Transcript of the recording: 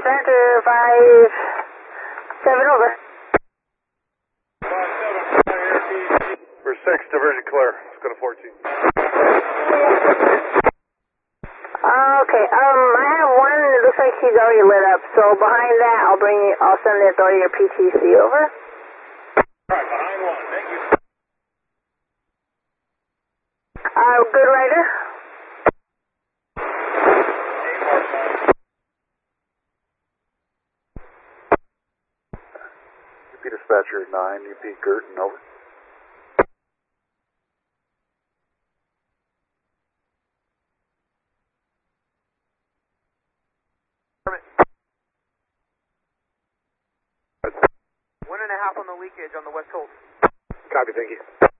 Center 5-7 over. For 6, diversion clear. Let's go to 14. Okay, I have one, it looks like she's already lit up, so behind that I'll send the authority or PTC over. Alright, behind one, thank you. Good Rider. UP Dispatcher 9, UP Girton, over. One and a half on the leakage on the west coast. Copy, thank you.